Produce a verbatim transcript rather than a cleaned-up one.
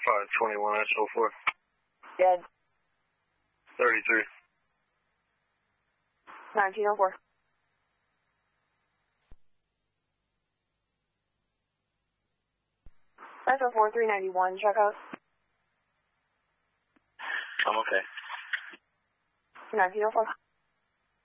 five twenty-one S O four. Dead. thirty-three. nineteen oh four. S O four three ninety-one, check out. I'm okay. nineteen oh four.